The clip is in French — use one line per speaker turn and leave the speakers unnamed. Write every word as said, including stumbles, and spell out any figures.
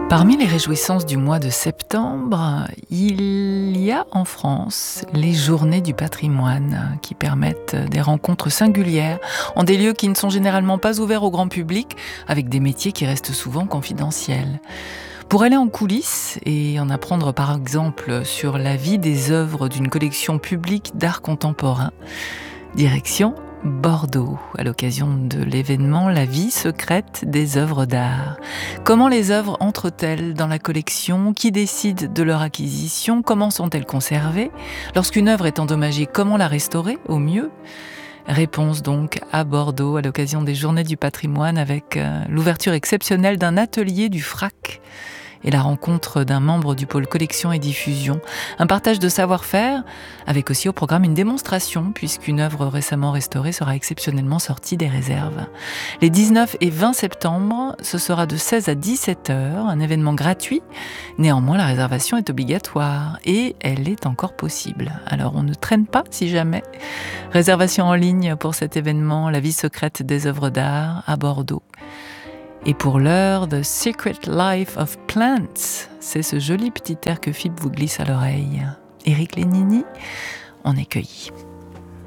Parmi les réjouissances du mois de septembre, il y a en France les journées du patrimoine qui permettent des rencontres singulières en des lieux qui ne sont généralement pas ouverts au grand public, avec des métiers qui restent souvent confidentiels. Pour aller en coulisses et en apprendre par exemple sur la vie des œuvres d'une collection publique d'art contemporain, direction Bordeaux, à l'occasion de l'événement La vie secrète des œuvres d'art. Comment les œuvres entrent-elles dans la collection? Qui décide de leur acquisition? Comment sont-elles conservées? Lorsqu'une œuvre est endommagée, comment la restaurer au mieux? Réponse donc à Bordeaux, à l'occasion des Journées du patrimoine, avec euh, l'ouverture exceptionnelle d'un atelier du F R A C et la rencontre d'un membre du pôle collection et diffusion. Un partage de savoir-faire, avec aussi au programme une démonstration, puisqu'une œuvre récemment restaurée sera exceptionnellement sortie des réserves. Les dix-neuf et vingt septembre, ce sera de seize à dix-sept heures, un événement gratuit. Néanmoins, la réservation est obligatoire et elle est encore possible. Alors on ne traîne pas si jamais. Réservation en ligne pour cet événement, La vie secrète des œuvres d'art à Bordeaux. Et pour l'heure, The Secret Life of Plants, c'est ce joli petit air que Philippe vous glisse à l'oreille. Éric Lénini, on est cueillis.